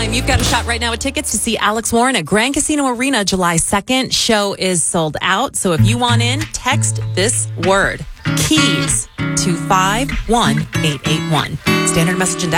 time. You've got a shot right now at tickets to see Alex Warren at Grand Casino Arena July 2nd. Show is sold out. So if you want in, text this word, KEYS, to 51881. Standard message and